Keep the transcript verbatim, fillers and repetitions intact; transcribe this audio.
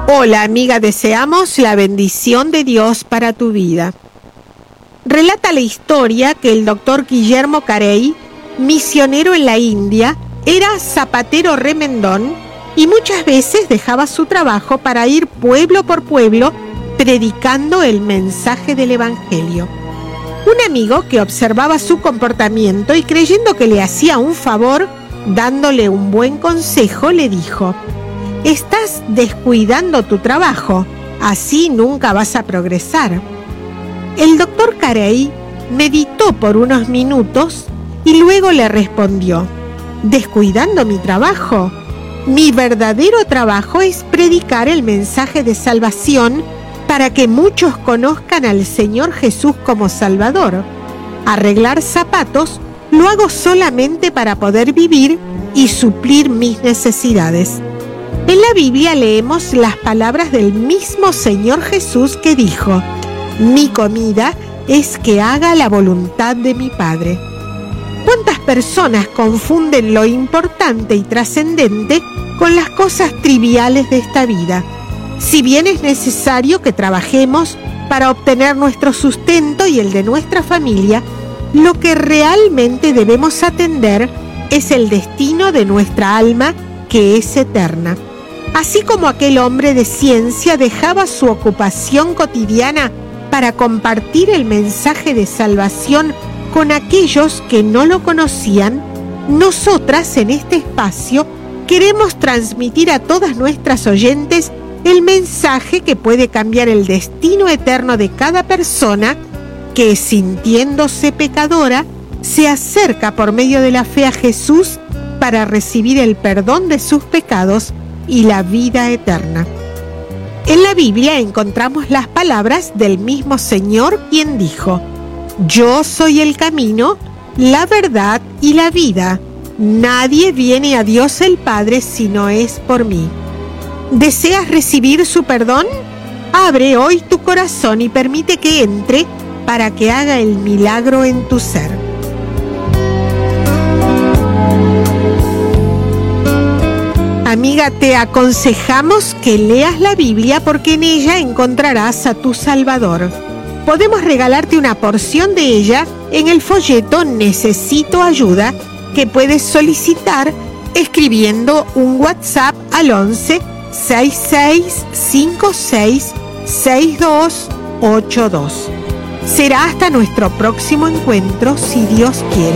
Hola amiga, deseamos la bendición de Dios para tu vida. Relata la historia que el doctor Guillermo Carey, misionero en la India, era zapatero remendón y muchas veces dejaba su trabajo para ir pueblo por pueblo predicando el mensaje del Evangelio. Un amigo que observaba su comportamiento y creyendo que le hacía un favor, dándole un buen consejo, le dijo: «Estás descuidando tu trabajo, así nunca vas a progresar». El doctor Carey meditó por unos minutos y luego le respondió: «¿Descuidando mi trabajo? Mi verdadero trabajo es predicar el mensaje de salvación para que muchos conozcan al Señor Jesús como Salvador. Arreglar zapatos lo hago solamente para poder vivir y suplir mis necesidades». En la Biblia leemos las palabras del mismo Señor Jesús que dijo: «Mi comida es que haga la voluntad de mi Padre». ¿Cuántas personas confunden lo importante y trascendente con las cosas triviales de esta vida? Si bien es necesario que trabajemos para obtener nuestro sustento y el de nuestra familia, lo que realmente debemos atender es el destino de nuestra alma, que es eterna. Así como aquel hombre de ciencia dejaba su ocupación cotidiana para compartir el mensaje de salvación con aquellos que no lo conocían, nosotras en este espacio queremos transmitir a todas nuestras oyentes el mensaje que puede cambiar el destino eterno de cada persona que, sintiéndose pecadora, se acerca por medio de la fe a Jesús para recibir el perdón de sus pecados y la vida eterna. En la Biblia encontramos las palabras del mismo Señor, quien dijo: «Yo soy el camino, la verdad y la vida. Nadie viene a Dios el Padre si no es por mí». ¿Deseas recibir su perdón? Abre hoy tu corazón y permite que entre para que haga el milagro en tu ser. Amiga, te aconsejamos que leas la Biblia porque en ella encontrarás a tu Salvador. Podemos regalarte una porción de ella en el folleto Necesito Ayuda, que puedes solicitar escribiendo un WhatsApp al once, sesenta y seis, cincuenta y seis, sesenta y dos ochenta y dos. Será hasta nuestro próximo encuentro, si Dios quiere.